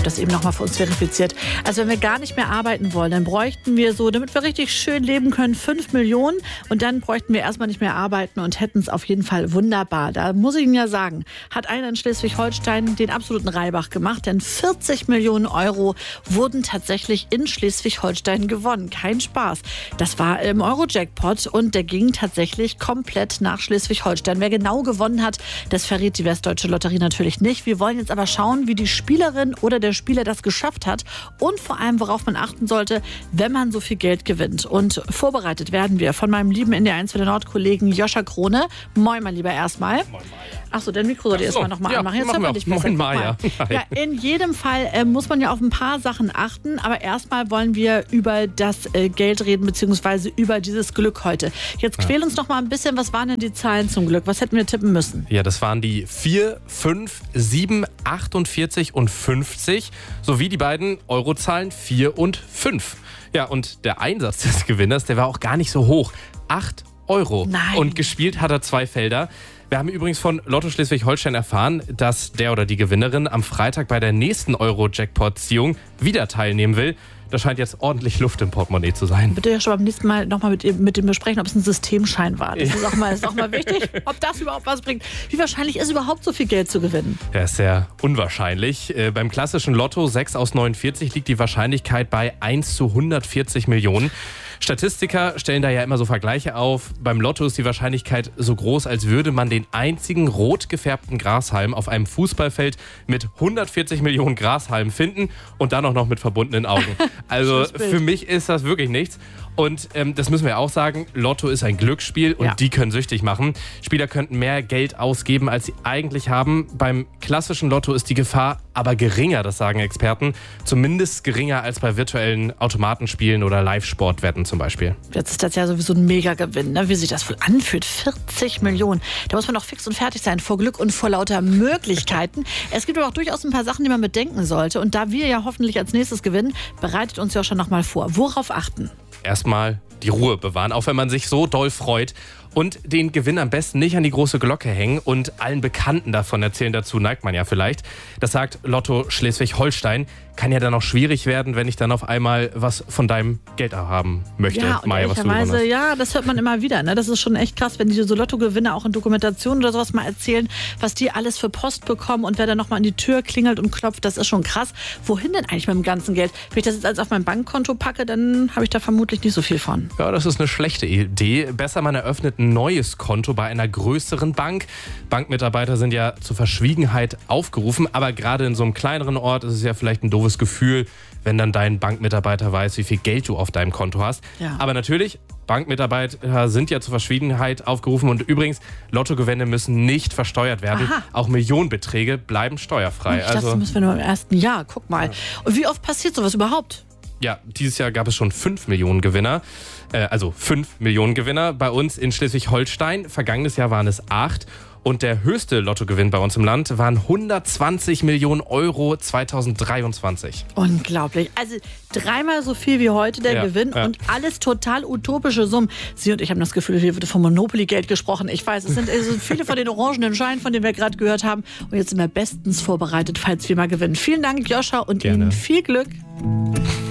das eben nochmal für uns verifiziert. Also wenn wir gar nicht mehr arbeiten wollen, dann bräuchten wir so, damit wir richtig schön leben können, 5 Millionen. Und dann bräuchten wir erstmal nicht mehr arbeiten und hätten es auf jeden Fall wunderbar. Da muss ich Ihnen ja sagen, hat einer in Schleswig-Holstein den absoluten Reibach gemacht. Denn 40 Millionen Euro wurden tatsächlich in Schleswig-Holstein gewonnen. Kein Spaß. Das war im Euro-Jackpot und der ging tatsächlich komplett nach Schleswig-Holstein. Wer genau gewonnen hat, das verrät die Westdeutsche Lotterie natürlich nicht. Wir wollen jetzt aber schauen, wie die Spielerin oder der Spieler das geschafft hat und vor allem, worauf man achten sollte, wenn man so viel Geld gewinnt. Und vorbereitet werden wir von meinem lieben NDR1 für den Nord-Kollegen Joscha Krone. Moin, mein Lieber, erstmal. Moin, Maja. Achso, dein Mikro sollte erstmal nochmal anmachen. Jetzt hört man dich besser. Moin, Maja. Ja, in jedem Fall muss man ja auf ein paar Sachen achten, aber erstmal wollen wir über das Geld reden, beziehungsweise über dieses Glück heute. Jetzt quäl uns noch mal ein bisschen, was waren denn die Zahlen zum Glück? Was hätten wir tippen müssen? Ja, das waren die 4, 5, 7, 48 und 50, sowie die beiden Eurozahlen 4 und 5. Ja, und der Einsatz des Gewinners, der war auch gar nicht so hoch. 8 Euro. Nein. Und gespielt hat er 2 Felder. Wir haben übrigens von Lotto Schleswig-Holstein erfahren, dass der oder die Gewinnerin am Freitag bei der nächsten Euro-Jackpot-Ziehung wieder teilnehmen will. Da scheint jetzt ordentlich Luft im Portemonnaie zu sein. Bitte ja schon beim nächsten Mal nochmal mit dem besprechen, ob es ein Systemschein war. Das ist auch mal wichtig, ob das überhaupt was bringt. Wie wahrscheinlich ist überhaupt so viel Geld zu gewinnen? Ja, ist sehr unwahrscheinlich. Beim klassischen Lotto 6 aus 49 liegt die Wahrscheinlichkeit bei 1 zu 140 Millionen. Statistiker stellen da ja immer so Vergleiche auf. Beim Lotto ist die Wahrscheinlichkeit so groß, als würde man den einzigen rot gefärbten Grashalm auf einem Fußballfeld mit 140 Millionen Grashalmen finden und dann auch noch mit verbundenen Augen. Also für mich ist das wirklich nichts. Und das müssen wir auch sagen, Lotto ist ein Glücksspiel und die können süchtig machen. Spieler könnten mehr Geld ausgeben, als sie eigentlich haben. Beim klassischen Lotto ist die Gefahr aber geringer, das sagen Experten. Zumindest geringer als bei virtuellen Automatenspielen oder Live-Sportwetten zum Beispiel. Jetzt ist das ja sowieso ein Megagewinn, ne? Wie sich das wohl anfühlt. 40 Millionen. Da muss man doch fix und fertig sein vor Glück und vor lauter Möglichkeiten. Es gibt aber auch durchaus ein paar Sachen, die man bedenken sollte. Und da wir ja hoffentlich als nächstes gewinnen, bereitet uns ja schon noch mal vor. Worauf achten? Erstmal die Ruhe bewahren, auch wenn man sich so doll freut. Und den Gewinn am besten nicht an die große Glocke hängen und allen Bekannten davon erzählen. Dazu neigt man ja vielleicht. Das sagt Lotto Schleswig-Holstein. Kann ja dann auch schwierig werden, wenn ich dann auf einmal was von deinem Geld haben möchte. Ja, und Maja, was du gewonnen hast. ja, das hört man immer wieder. Ne? Das ist schon echt krass, wenn diese so Lottogewinner auch in Dokumentationen oder sowas mal erzählen, was die alles für Post bekommen und wer dann nochmal an die Tür klingelt und klopft, das ist schon krass. Wohin denn eigentlich mit dem ganzen Geld? Wenn ich das jetzt alles auf mein Bankkonto packe, dann habe ich da vermutlich nicht so viel von. Ja, das ist eine schlechte Idee. Besser, man eröffnet ein neues Konto bei einer größeren Bank. Bankmitarbeiter sind ja zur Verschwiegenheit aufgerufen, aber gerade in so einem kleineren Ort ist es ja vielleicht ein doofes Gefühl, wenn dann dein Bankmitarbeiter weiß, wie viel Geld du auf deinem Konto hast. Ja. Aber natürlich, Bankmitarbeiter sind ja zur Verschwiegenheit aufgerufen und übrigens, Lottogewinne müssen nicht versteuert werden. Aha. Auch Millionenbeträge bleiben steuerfrei. Das müssen wir nur im ersten Jahr. Guck mal. Und wie oft passiert sowas überhaupt? Ja, dieses Jahr gab es schon 5 Millionen Gewinner. 5 Millionen Gewinner bei uns in Schleswig-Holstein. Vergangenes Jahr waren es 8. Und der höchste Lottogewinn bei uns im Land waren 120 Millionen Euro 2023. Unglaublich. Also 3-mal so viel wie heute der Gewinn und alles total utopische Summen. Sie und ich haben das Gefühl, hier wird vom Monopoly-Geld gesprochen. Ich weiß, es sind viele von den orangenen Scheinen, von denen wir gerade gehört haben. Und jetzt sind wir bestens vorbereitet, falls wir mal gewinnen. Vielen Dank, Joscha, und Ihnen viel Glück.